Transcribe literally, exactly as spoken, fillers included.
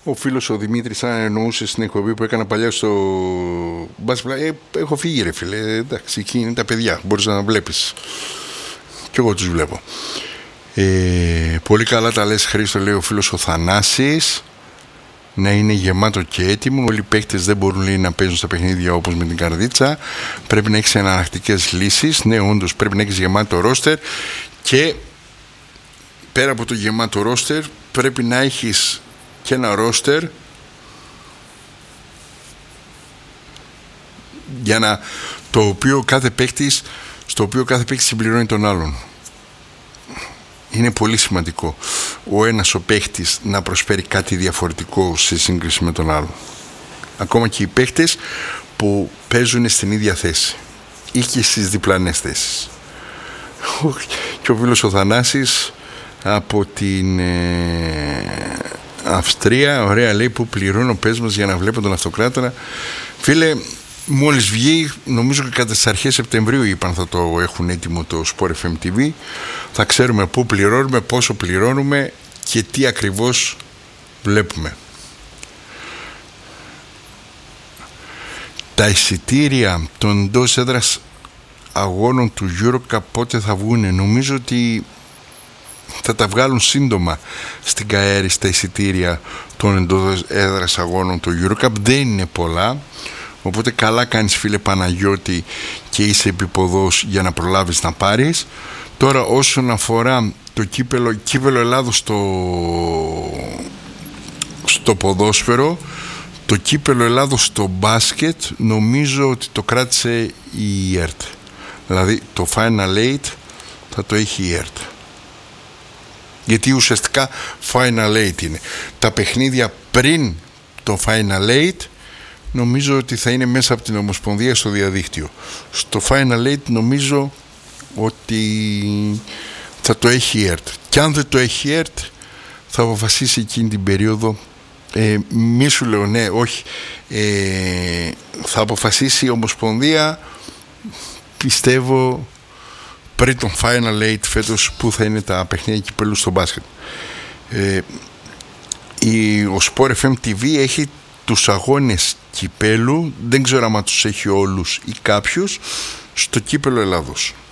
Ο φίλος ο Δημήτρης, αν εννοούσε στην εκπομπή που έκανα παλιά στο Μπάσπλα, ε, έχω φύγει ρε φίλε, εντάξει, εκεί είναι τα παιδιά, μπορείς να τα βλέπεις. Κι εγώ τους βλέπω. Ε, πολύ καλά τα λες Χρήστο, λέει ο φίλος ο Θανάσης. Να είναι γεμάτο και έτοιμο. Όλοι οι παίκτες δεν μπορούν, λέει, να παίζουν στα παιχνίδια όπως με την καρδίτσα. Πρέπει να έχεις εναλλακτικές λύσεις. Ναι, όντως πρέπει να έχεις γεμάτο ρόστερ. Και πέρα από το γεμάτο ρόστερ πρέπει να έχεις και ένα ρόστερ για να, το οποίο κάθε παίκτης, στο οποίο κάθε παίκτης συμπληρώνει τον άλλον. Είναι πολύ σημαντικό ο ένας ο παίχτης να προσφέρει κάτι διαφορετικό σε σύγκριση με τον άλλο. Ακόμα και οι παίχτες που παίζουν στην ίδια θέση ή και στις διπλανές θέσεις. Και ο φίλος ο Θανάσης από την ε, Αυστρία, ωραία, λέει, που πληρώνω πες μας για να βλέπω τον Αυτοκράτορα. Φίλε, μόλις βγει, νομίζω και κατά τις αρχές Σεπτεμβρίου είπαν θα το έχουν έτοιμο το Sport εφ εμ τι βι. Θα ξέρουμε πού πληρώνουμε, πόσο πληρώνουμε και τι ακριβώς βλέπουμε. Τα εισιτήρια των εντός έδρας αγώνων του EuroCup πότε θα βγουν? Νομίζω ότι θα τα βγάλουν σύντομα στην ΚΑΕΡΙ στα εισιτήρια των εντός έδρας αγώνων του EuroCup. Δεν είναι πολλά. Οπότε καλά κάνεις φίλε Παναγιώτη και είσαι επιποδός για να προλάβεις να πάρεις. Τώρα όσον αφορά το κύπελο, κύπελο Ελλάδος στο, στο ποδόσφαιρο, το κύπελο Ελλάδος στο μπάσκετ νομίζω ότι το κράτησε η ΕΡΤ. Δηλαδή το Final Eight θα το έχει η ΕΡΤ. Γιατί ουσιαστικά Final Eight είναι. Τα παιχνίδια πριν το Final Eight νομίζω ότι θα είναι μέσα από την Ομοσπονδία στο διαδίκτυο. Στο Final Eight νομίζω ότι θα το έχει η ΕΡΤ. Και αν δεν το έχει η ΕΡΤ θα αποφασίσει εκείνη την περίοδο, ε, μη σου λέω ναι, όχι, ε, θα αποφασίσει η Ομοσπονδία, πιστεύω, πριν τον Final Eight φέτος που θα είναι τα παιχνίδια κυπέλλου στο μπάσκετ. Ε, η, ο Sport εφ εμ τι βι έχει τους αγώνες κυπέλου, δεν ξέρω αν τους έχει όλους ή κάποιους, στο κύπελο Ελλάδος.